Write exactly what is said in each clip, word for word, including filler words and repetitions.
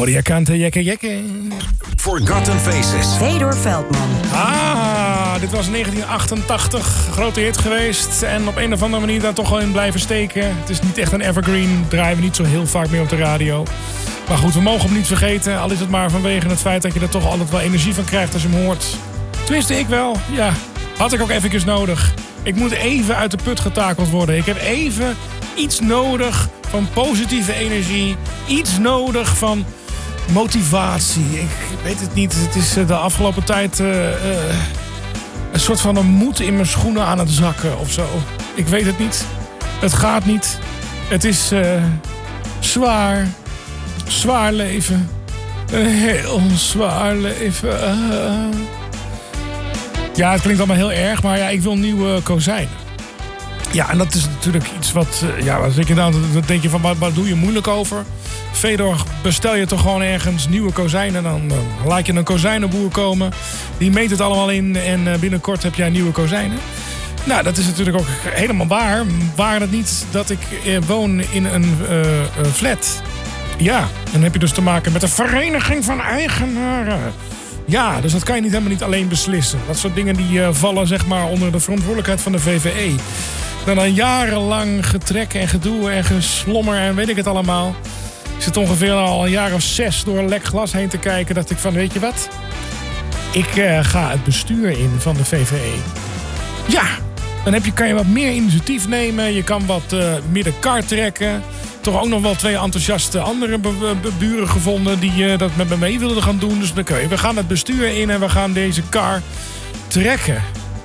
Horia Kante, jekke jekke. Forgotten Faces. Fedor Veldman. Ah, dit was negentien achtentachtig. Grote hit geweest. En op een of andere manier daar toch wel in blijven steken. Het is niet echt een evergreen. Draaien we niet zo heel vaak meer op de radio. Maar goed, we mogen hem niet vergeten. Al is het maar vanwege het feit dat je er toch altijd wel energie van krijgt als je hem hoort. Tenminste, ik wel. Ja, had ik ook eventjes nodig. Ik moet even uit de put getakeld worden. Ik heb even iets nodig van positieve energie. Iets nodig van motivatie. Ik weet het niet. Het is de afgelopen tijd uh, uh, een soort van een moed in mijn schoenen aan het zakken of zo. Ik weet het niet. Het gaat niet. Het is uh, zwaar. Zwaar leven. Een heel zwaar leven. Uh. Ja, het klinkt allemaal heel erg, maar ja, ik wil nieuwe kozijnen. Ja, en dat is natuurlijk iets wat... Uh, ja, wat denk je dan? Dan denk je van, waar, waar doe je moeilijk over? Fedor, bestel je toch gewoon ergens nieuwe kozijnen. Dan uh, laat je een kozijnenboer komen. Die meet het allemaal in en uh, binnenkort heb jij nieuwe kozijnen. Nou, dat is natuurlijk ook helemaal waar. Waar het niet dat ik uh, woon in een uh, uh, flat. Ja, dan heb je dus te maken met een vereniging van eigenaren. Ja, dus dat kan je niet helemaal niet alleen beslissen. Dat soort dingen die uh, vallen zeg maar onder de verantwoordelijkheid van de V V E. Dan een jarenlang getrek en gedoe en geslommer en weet ik het allemaal. Ik zit ongeveer al een jaar of zes door een lek glas heen te kijken. Dacht ik van, weet je wat? Ik uh, ga het bestuur in van de V V E. Ja, dan heb je, kan je wat meer initiatief nemen. Je kan wat uh, meer de kar trekken. Toch ook nog wel twee enthousiaste andere be- be- buren gevonden die uh, dat met me mee wilden gaan doen. Dus dan kun je, we gaan het bestuur in en we gaan deze kar trekken.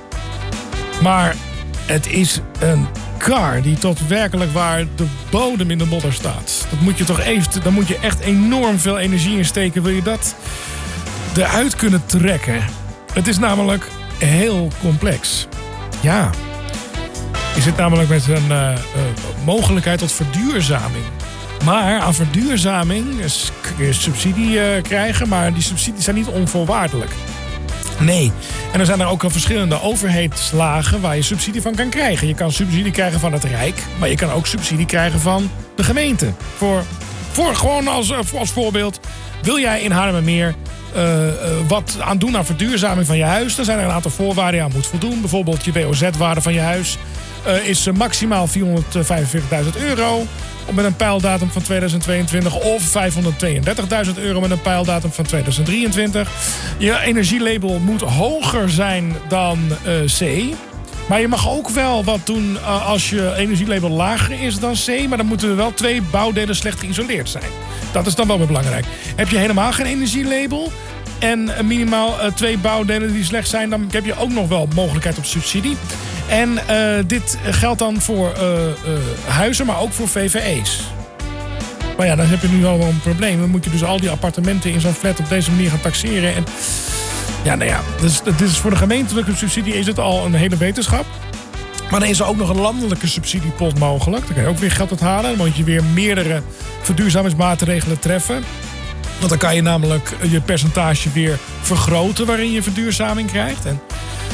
Maar het is een kar die tot werkelijk waar de bodem in de modder staat. Dat moet je toch even, daar moet je echt enorm veel energie in steken. Wil je dat eruit kunnen trekken? Het is namelijk heel complex. Ja. Je zit namelijk met een uh, uh, mogelijkheid tot verduurzaming. Maar aan verduurzaming kun je subsidie uh, krijgen, maar die subsidies zijn niet onvoorwaardelijk. Nee. En er zijn er ook al verschillende overheidslagen waar je subsidie van kan krijgen. Je kan subsidie krijgen van het Rijk, maar je kan ook subsidie krijgen van de gemeente. Voor, voor gewoon als, als voorbeeld, wil jij in Haarlemmermeer Uh, uh, wat aan doen aan verduurzaming van je huis, dan zijn er een aantal voorwaarden die aan moet voldoen. Bijvoorbeeld je W O Z-waarde van je huis uh, is uh, maximaal vierhonderdvijfenveertigduizend euro met een peildatum van tweeduizend tweeëntwintig of vijfhonderdtweeëndertigduizend euro met een peildatum van tweeduizend drieëntwintig. Je energielabel moet hoger zijn dan uh, C. Maar je mag ook wel wat doen uh, als je energielabel lager is dan C. Maar dan moeten er wel twee bouwdelen slecht geïsoleerd zijn. Dat is dan wel weer belangrijk. Heb je helemaal geen energielabel en uh, minimaal uh, twee bouwdelen die slecht zijn, dan heb je ook nog wel mogelijkheid op subsidie. En uh, dit geldt dan voor uh, uh, huizen, maar ook voor V V E's. Maar ja, dan heb je nu al wel een probleem. Dan moet je dus al die appartementen in zo'n flat op deze manier gaan taxeren. En ja, nou ja, dus, dit is voor de gemeentelijke subsidie is het al een hele wetenschap. Maar dan is er ook nog een landelijke subsidiepot mogelijk. Dan kan je ook weer geld uithalen. Dan moet je weer meerdere verduurzamingsmaatregelen treffen. Want dan kan je namelijk je percentage weer vergroten waarin je verduurzaming krijgt. En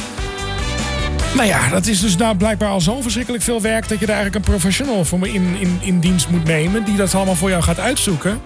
nou ja, dat is dus nou blijkbaar al zo verschrikkelijk veel werk dat je daar eigenlijk een professional voor in, in, in dienst moet nemen die dat allemaal voor jou gaat uitzoeken.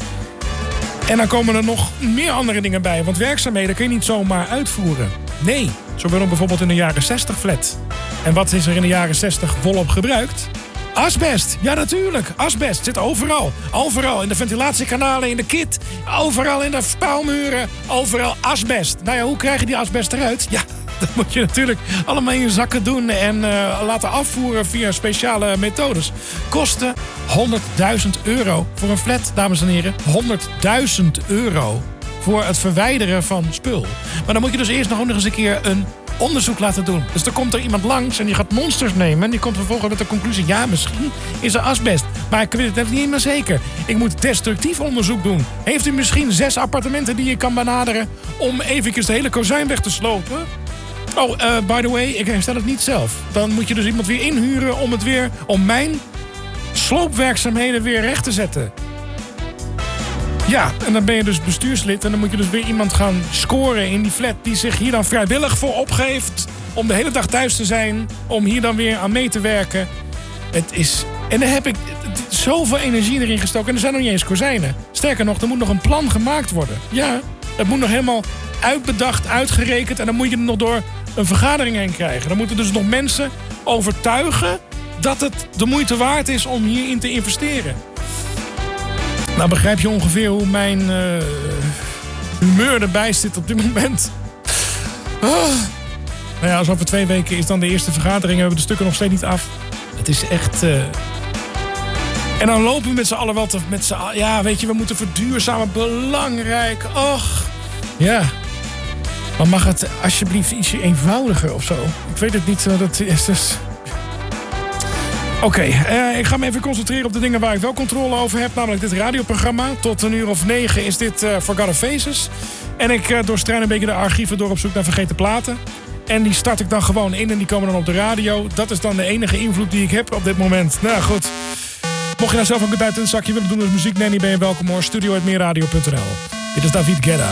En dan komen er nog meer andere dingen bij. Want werkzaamheden kun je niet zomaar uitvoeren. Nee, zo werden bijvoorbeeld in de jaren zestig flat. En wat is er in de jaren zestig volop gebruikt? Asbest, ja natuurlijk. Asbest zit overal. Overal in de ventilatiekanalen, in de kit. Overal in de spouwmuren. Overal asbest. Nou ja, hoe krijg je die asbest eruit? Ja, dat moet je natuurlijk allemaal in je zakken doen en uh, laten afvoeren via speciale methodes. Kosten honderdduizend euro voor een flat, dames en heren. honderdduizend euro voor het verwijderen van spul. Maar dan moet je dus eerst nog, nog eens een keer een onderzoek laten doen. Dus dan komt er iemand langs en die gaat monsters nemen en die komt vervolgens met de conclusie, ja, misschien is er asbest. Maar ik weet het niet helemaal zeker. Ik moet destructief onderzoek doen. Heeft u misschien zes appartementen die je kan benaderen om eventjes de hele kozijn weg te slopen? Oh, uh, by the way, ik herstel het niet zelf. Dan moet je dus iemand weer inhuren om het weer, om mijn sloopwerkzaamheden weer recht te zetten. Ja, en dan ben je dus bestuurslid en dan moet je dus weer iemand gaan scoren in die flat die zich hier dan vrijwillig voor opgeeft om de hele dag thuis te zijn, om hier dan weer aan mee te werken. Het is, en dan heb ik, zoveel energie erin gestoken. En er zijn nog niet eens kozijnen. Sterker nog, er moet nog een plan gemaakt worden. Ja, het moet nog helemaal uitbedacht, uitgerekend. En dan moet je het nog door een vergadering heen krijgen. Dan moeten dus nog mensen overtuigen dat het de moeite waard is om hierin te investeren. Nou begrijp je ongeveer hoe mijn uh, humeur erbij zit op dit moment. Oh. Nou ja, als over twee weken is dan de eerste vergadering. We hebben de stukken nog steeds niet af. Het is echt... Uh... En dan lopen we met z'n allen wel te... Met z'n allen... Ja, weet je, we moeten verduurzamen. Belangrijk. Och. Ja. Maar mag het alsjeblieft ietsje eenvoudiger of zo? Ik weet het niet. Dat is dus... Oké, okay, uh, ik ga me even concentreren op de dingen waar ik wel controle over heb. Namelijk dit radioprogramma. Tot een uur of negen is dit uh, Forgotten Faces. En ik uh, doorstruin een beetje de archieven door op zoek naar vergeten platen. En die start ik dan gewoon in en die komen dan op de radio. Dat is dan de enige invloed die ik heb op dit moment. Nou goed. Mocht je nou zelf ook een duit in het zakje willen doen met muziek, Nanny, ben je welkom hoor. studio at meerradio punt n l. Dit is David Guetta.